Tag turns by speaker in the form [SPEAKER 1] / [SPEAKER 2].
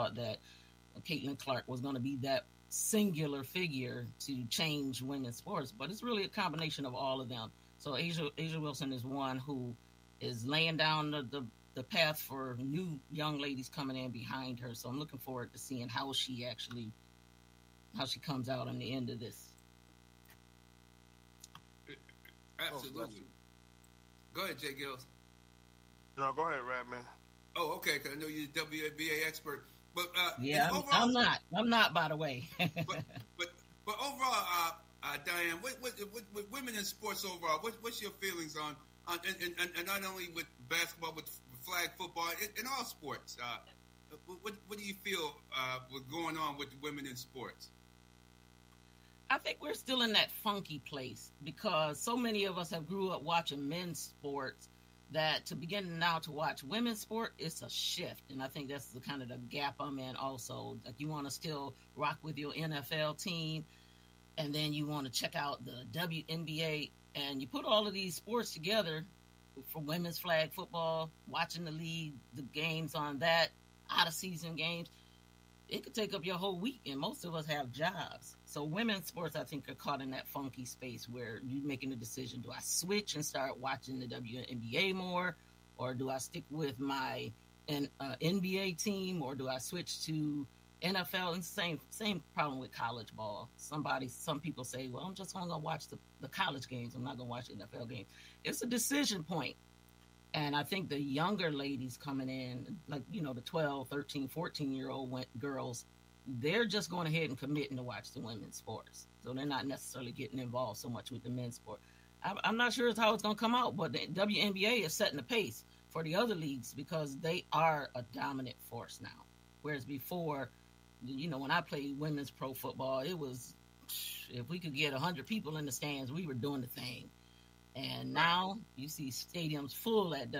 [SPEAKER 1] thought that Caitlin Clark was going to be that singular figure to change women's sports, but it's really a combination of all of them. So Asia Wilson is one who is laying down the path for new young ladies coming in behind her. So I'm looking forward to seeing how she comes out on the end of this.
[SPEAKER 2] Absolutely. Go ahead, Jay Gills.
[SPEAKER 3] No, go ahead, Radman.
[SPEAKER 2] Oh, okay. Because I know you're a WNBA expert, but
[SPEAKER 1] yeah,
[SPEAKER 2] overall,
[SPEAKER 1] I'm not. I'm not, by the way.
[SPEAKER 2] but overall, Diane, what women in sports overall? What's your feelings on and not only with basketball, with flag football, in all sports? What do you feel what's going on with women in sports?
[SPEAKER 1] I think we're still in that funky place because so many of us have grew up watching men's sports that to begin now to watch women's sport, it's a shift. And I think that's the kind of the gap I'm in also. Like you want to still rock with your NFL team and then you want to check out the WNBA and you put all of these sports together for women's flag football, watching the league, the games on that, out of season games. It could take up your whole week, and most of us have jobs. So women's sports, I think, are caught in that funky space where you're making a decision. Do I switch and start watching the WNBA more, or do I stick with my NBA team, or do I switch to NFL? And same problem with college ball. Some people say, well, I'm just going to watch the college games. I'm not going to watch the NFL games. It's a decision point. And I think the younger ladies coming in, like, the 12, 13, 14-year-old girls, they're just going ahead and committing to watch the women's sports. So they're not necessarily getting involved so much with the men's sport. I'm not sure how it's going to come out, but the WNBA is setting the pace for the other leagues because they are a dominant force now. Whereas before, when I played women's pro football, it was, if we could get 100 people in the stands, we were doing the thing. And now you see stadiums full at